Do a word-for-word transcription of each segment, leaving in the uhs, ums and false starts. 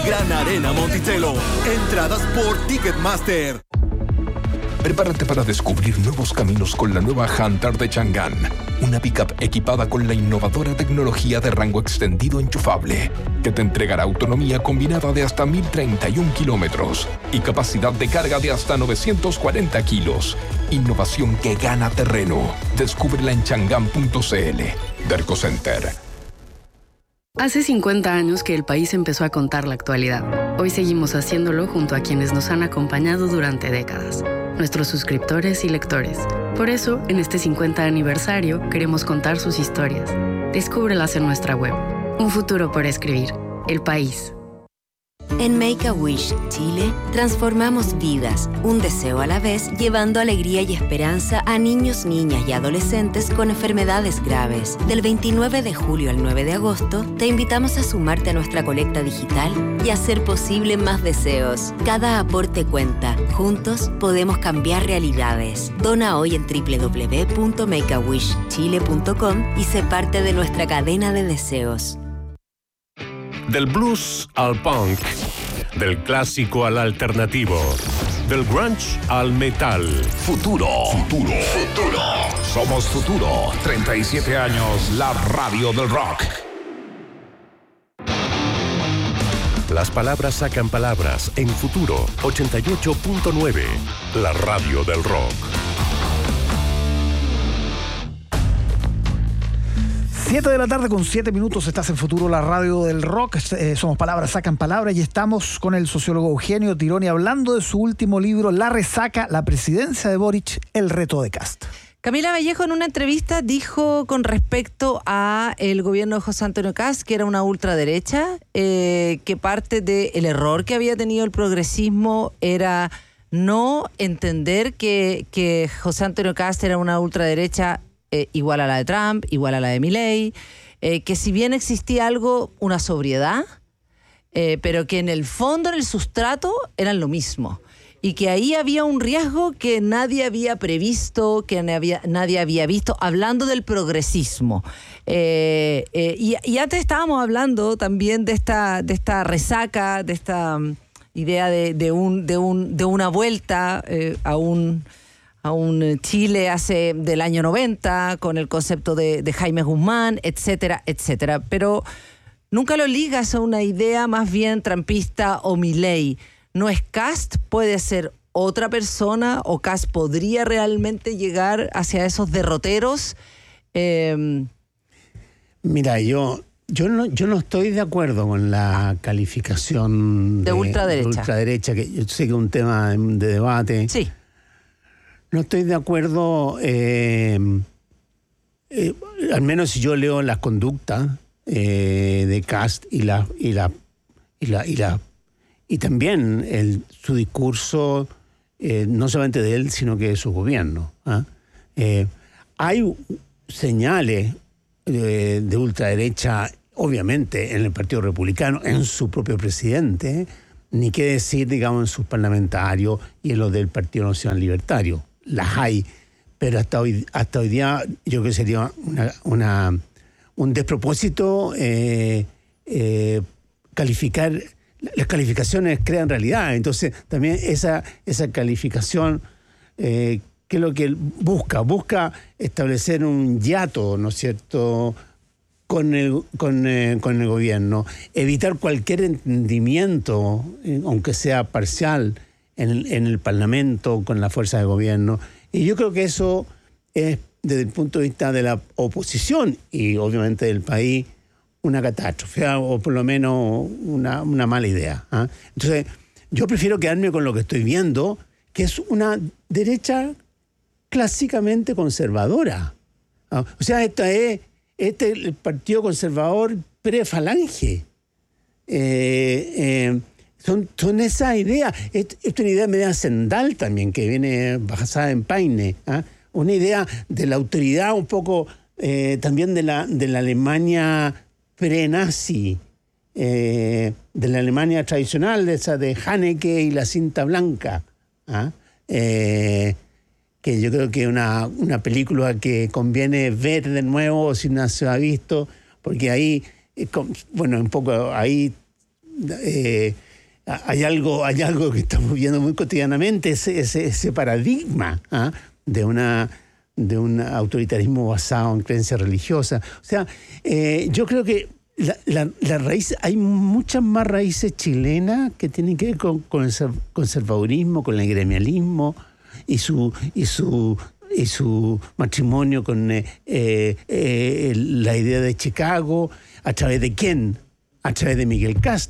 Gran Arena Monticello. Entradas por Ticketmaster. Prepárate para descubrir nuevos caminos con la nueva Hunter de Chang'an. Una pickup equipada con la innovadora tecnología de rango extendido enchufable, que te entregará autonomía combinada de hasta mil treinta y un kilómetros y capacidad de carga de hasta novecientos cuarenta kilos. Innovación que gana terreno. Descúbrela en chang'an punto c l. Derco Center. Hace cincuenta años que el país empezó a contar la actualidad. Hoy seguimos haciéndolo junto a quienes nos han acompañado durante décadas, nuestros suscriptores y lectores. Por eso, en este cincuenta aniversario, queremos contar sus historias. Descúbrelas en nuestra web. Un futuro por escribir. El país. En Make-A-Wish Chile, transformamos vidas, un deseo a la vez, llevando alegría y esperanza a niños, niñas y adolescentes con enfermedades graves. Del veintinueve de julio al nueve de agosto, te invitamos a sumarte a nuestra colecta digital y hacer posible más deseos. Cada aporte cuenta. Juntos podemos cambiar realidades. Dona hoy en doble u doble u doble u punto make a wish chile punto com y sé parte de nuestra cadena de deseos. Del blues al punk, del clásico al alternativo, del grunge al metal. Futuro, futuro, futuro. Somos Futuro. treinta y siete años, la radio del rock. Las palabras sacan palabras en Futuro ochenta y ocho punto nueve, la radio del rock. siete de la tarde con siete minutos, estás en Futuro, la radio del rock. Eh, somos Palabras Sacan Palabras y estamos con el sociólogo Eugenio Tironi hablando de su último libro, La Resaca, la presidencia de Boric, el reto de Kast. Camila Vallejo en una entrevista dijo con respecto a el gobierno de José Antonio Kast que era una ultraderecha, eh, que parte del error que había tenido el progresismo era no entender que, que José Antonio Kast era una ultraderecha Eh, igual a la de Trump, igual a la de Milei, eh, que si bien existía algo, una sobriedad, eh, pero que en el fondo, en el sustrato, eran lo mismo. Y que ahí había un riesgo que nadie había previsto, que nadie había, nadie había visto, hablando del progresismo. Eh, eh, y, y antes estábamos hablando también de esta, de esta resaca, de esta um, idea de, de, un, de, un, de una vuelta eh, a un... a un Chile hace del año noventa, con el concepto de, de Jaime Guzmán, etcétera, etcétera. Pero nunca lo ligas a una idea más bien trampista o Milei. ¿No es Kast? ¿Puede ser otra persona? ¿O Kast podría realmente llegar hacia esos derroteros? Eh... Mira, yo... Yo no, yo no estoy de acuerdo con la calificación de, de ultraderecha. De ultraderecha, que yo sé que es un tema de debate. Sí. No estoy de acuerdo, eh, eh, al menos si yo leo las conductas eh, de Kast y la y la y la y la y también el, su discurso, eh, no solamente de él, sino que de su gobierno. ¿eh? Eh, hay señales eh, de ultraderecha, obviamente, en el Partido Republicano, en su propio presidente, ni qué decir, digamos, en sus parlamentarios y en los del Partido Nacional Libertario. Las hay, pero hasta hoy, hasta hoy día yo creo que sería una, una, un despropósito eh, eh, calificar. Las calificaciones crean realidad, entonces también esa, esa calificación, eh, ¿qué es lo que busca? Busca establecer un hiato, ¿no es cierto?, con el, con, eh, con el gobierno, evitar cualquier entendimiento, eh, aunque sea parcial, en el, en el Parlamento con la fuerza de gobierno. Y yo creo que eso es, desde el punto de vista de la oposición y obviamente del país, una catástrofe, o por lo menos una, una mala idea. ¿eh? Entonces, yo prefiero quedarme con lo que estoy viendo, que es una derecha clásicamente conservadora. ¿eh? O sea, esta es, este es el Partido Conservador pre-falange. Eh, eh, Son, son esas ideas. Esta es una idea media Sendal también, que viene basada en Paine. ¿eh? Una idea de la autoridad un poco eh, también de la, de la Alemania pre-nazi, eh, de la Alemania tradicional, de esa de Haneke y la cinta blanca. ¿eh? Eh, que yo creo que es una, una película que conviene ver de nuevo si no se ha visto, porque ahí, bueno, un poco ahí eh, hay algo, hay algo que estamos viendo muy cotidianamente, ese, ese, ese paradigma ¿ah? de una de un autoritarismo basado en creencias religiosas. O sea, eh, yo creo que la, la, la raíz, hay muchas más raíces chilenas que tienen que ver con, con el conservadurismo, con el gremialismo y su y su y su matrimonio con eh, eh, la idea de Chicago. ¿A través de quién? A través de Miguel Kast.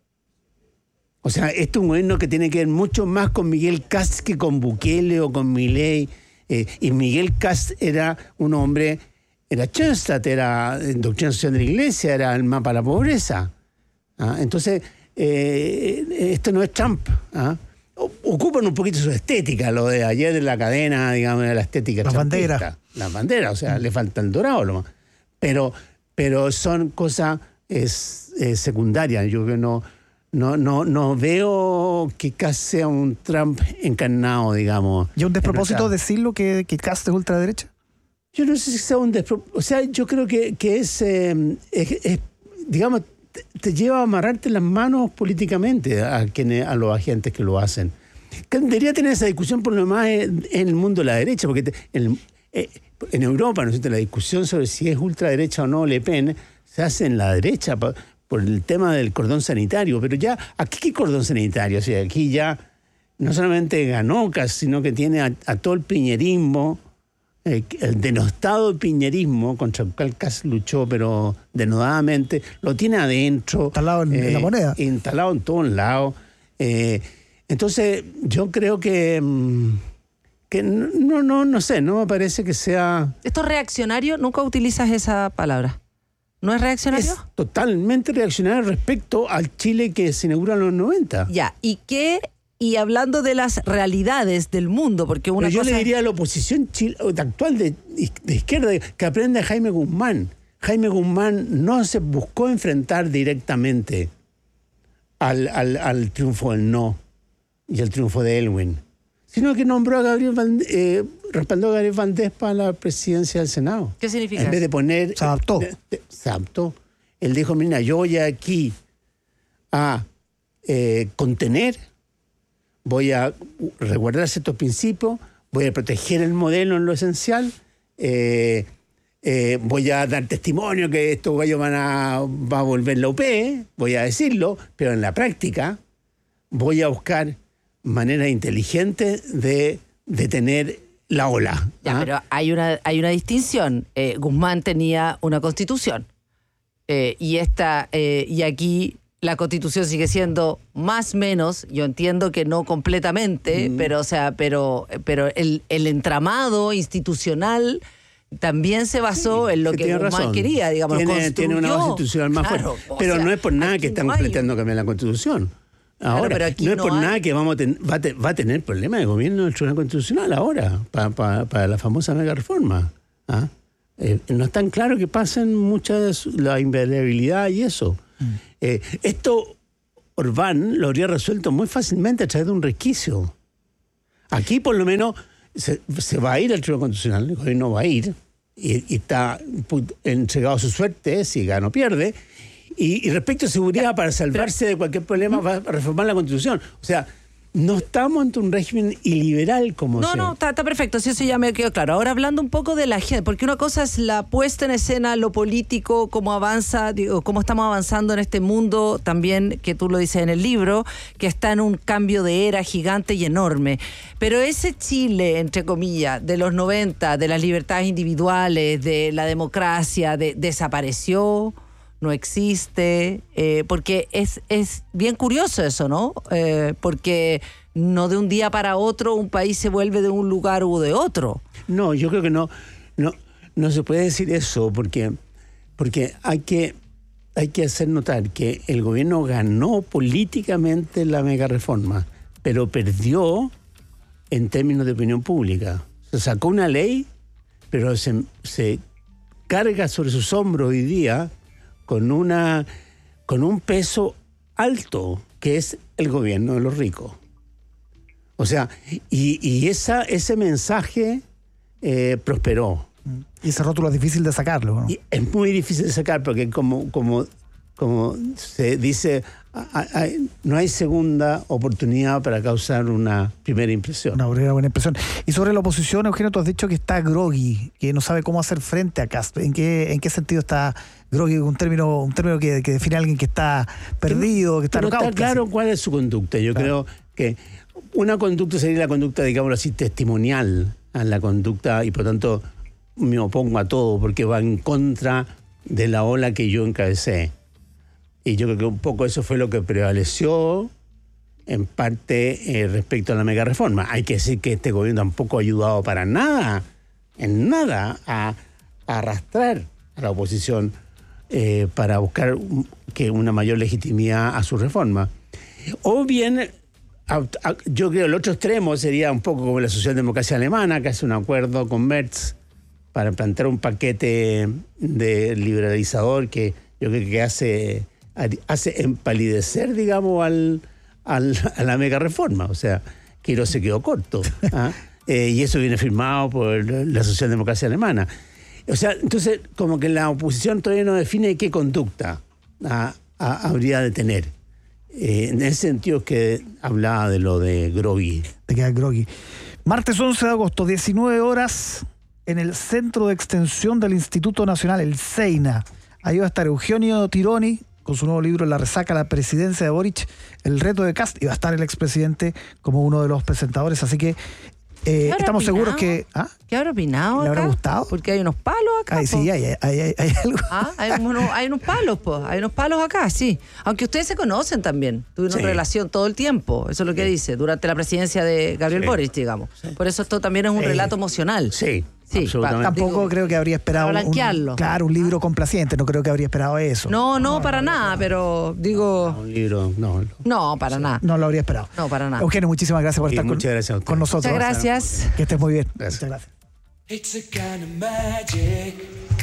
O sea, este es un gobierno que tiene que ver mucho más con Miguel Kast que con Bukele o con Milei. Eh, y Miguel Kast era un hombre, era Schoenstatt, era doctrina social de la Iglesia, era el mapa de la pobreza. ¿Ah? Entonces, eh, esto no es Trump. ¿Ah? Ocupan un poquito su estética, lo de ayer de la cadena, digamos, de la estética. Las banderas. Las banderas, o sea, mm. le falta el dorado. Lo más. Pero, pero son cosas es, es secundarias. Yo creo que no... No, no, no veo que Kast sea un Trump encarnado, digamos. ¿Y un despropósito decirlo que, que Kast es ultraderecha? Yo no sé si sea un despropósito. O sea, yo creo que, que es, eh, es, es, digamos, te, te lleva a amarrarte las manos políticamente a, quienes, a los agentes que lo hacen. Que debería tener esa discusión por lo más en, en el mundo de la derecha, porque te, en, eh, en Europa, ¿no es cierto?, la discusión sobre si es ultraderecha o no Le Pen se hace en la derecha por el tema del cordón sanitario, pero ya, ¿aquí qué cordón sanitario? O sea, aquí ya no solamente ganó Kast, sino que tiene a, a todo el piñerismo, eh, el denostado piñerismo contra el cual Kast luchó, pero denodadamente, lo tiene adentro. Instalado en, eh, en la moneda. Instalado en todos lados. Eh, entonces, yo creo que... que no, no, no sé, no me parece que sea... ¿Esto es reaccionario? Nunca utilizas esa palabra. ¿No es reaccionario? Es totalmente reaccionario respecto al Chile que se inaugura en los noventa. Ya, ¿y qué? Y hablando de las realidades del mundo, porque una Pero yo cosa... le diría a la oposición chile, actual de, de izquierda que aprende a Jaime Guzmán. Jaime Guzmán no se buscó enfrentar directamente al, al, al triunfo del no y al triunfo de Elwin, sino que nombró a Gabriel Van, eh, respaldó a Gabriel Valdés para la presidencia del Senado. ¿Qué significa? En vez de poner... Se adaptó. Eh, eh, se adaptó. Él dijo, mira, yo voy aquí a eh, contener, voy a resguardar ciertos principios, voy a proteger el modelo en lo esencial, eh, eh, voy a dar testimonio que estos gallos van a, va a volver la U P, voy a decirlo, pero en la práctica voy a buscar maneras inteligentes de detener la ola. Ya, ¿ah? pero hay una, hay una distinción. Eh, Guzmán tenía una constitución. Eh, y esta, eh, y aquí la constitución sigue siendo más o menos, yo entiendo que no completamente, mm. pero o sea, pero, pero el, el entramado institucional también se basó sí, en lo que Guzmán razón. quería, digamos. Tiene, tiene una base institucional más claro, fuerte. Pero sea, no es por nada que estamos no planteando cambiar la constitución. Ahora, claro, no es no por hay... nada que vamos a ten, va, a te, va a tener problemas de gobierno del Tribunal Constitucional ahora, para pa, pa la famosa mega reforma. ¿Ah? Eh, no es tan claro que pasen muchas, la inviolabilidad y eso. Mm. Eh, esto Orbán lo habría resuelto muy fácilmente a través de un resquicio. Aquí por lo menos se, se va a ir al Tribunal Constitucional, el gobierno va a ir, y, y está entregado a su suerte, si gana o pierde. Y, y respecto a seguridad, para salvarse de cualquier problema, va a reformar la Constitución. O sea, no estamos ante un régimen iliberal como No, sea. no, está, está perfecto, sí, eso ya me quedó claro. Ahora hablando un poco de la gente, porque una cosa es la puesta en escena, lo político, cómo avanza, digo, cómo estamos avanzando en este mundo, también, que tú lo dices en el libro, que está en un cambio de era gigante y enorme. Pero ese Chile, entre comillas, de los noventa, de las libertades individuales, de la democracia, de, desapareció... no existe, eh, porque es, es bien curioso eso, ¿no? Eh, porque no de un día para otro un país se vuelve de un lugar u de otro. No, yo creo que no, no, no se puede decir eso, porque, porque hay que, hay que hacer notar que el gobierno ganó políticamente la mega reforma, pero perdió en términos de opinión pública. Se sacó una ley, pero se, se carga sobre sus hombros hoy día con una con un peso alto, que es el gobierno de los ricos. O sea, y, y esa, ese mensaje eh, prosperó. Y ese rótulo es difícil de sacarlo, ¿no? Y es muy difícil de sacar porque como, como, como se dice no hay segunda oportunidad para causar una primera impresión. Una primera buena impresión. Y sobre la oposición, Eugenio, tú has dicho que está groggy, que no sabe cómo hacer frente a Kast. ¿En qué, en qué sentido está groggy? Un término, un término que, que define a alguien que está perdido, que está Pero knockout, está claro casi. cuál es su conducta. Yo Claro. creo que una conducta sería la conducta, digámoslo así, testimonial a la conducta, y por tanto me opongo a todo porque va en contra de la ola que yo encabecé. Y yo creo que un poco eso fue lo que prevaleció en parte eh, respecto a la mega reforma. Hay que decir que este gobierno tampoco ha ayudado para nada, en nada, a, a arrastrar a la oposición eh, para buscar un, que una mayor legitimidad a su reforma. O bien, a, a, yo creo que el otro extremo sería un poco como la socialdemocracia alemana, que hace un acuerdo con Merz para plantear un paquete de liberalizador que yo creo que hace... hace empalidecer, digamos, al, al, a la mega reforma. O sea, Quiro se quedó corto. ¿ah? eh, y eso viene firmado por la socialdemocracia alemana. O sea, entonces, como que la oposición todavía no define qué conducta ah, ah, habría de tener. Eh, en ese sentido es que hablaba de lo de groggy. Te queda groggy. Martes once de agosto, diecinueve horas, en el Centro de Extensión del Instituto Nacional, el SEINA. Ahí va a estar Eugenio Tironi, con su nuevo libro La resaca, la presidencia de Boric, el reto de Kast, y va a estar el expresidente como uno de los presentadores, así que eh, estamos opinado? seguros que... ¿ah? ¿Qué habrá opinado ¿Le habrá acá? gustado? Porque hay unos palos acá. Ay, po. sí, hay, hay, hay, hay algo. Ah, hay, unos, hay unos palos, pues. Hay unos palos acá, sí. Aunque ustedes se conocen también. Tuvieron Sí. relación todo el tiempo. Eso es lo que dice. Durante la presidencia de Gabriel Sí. Boric, digamos. Por eso esto también es un Sí. relato emocional. Sí, Sí, absolutamente. Tampoco digo, creo que habría esperado para un, blanquearlo. claro, un libro complaciente, no creo que habría esperado eso. No, no, para nada, pero digo... Un libro, no. no. No, para nada. No lo habría esperado. No, para nada. Eugenio, muchísimas gracias por Y estar con, muchas gracias a ustedes. con nosotros. Muchas gracias. Que estés muy bien. Gracias. Muchas gracias. It's a kind of magic.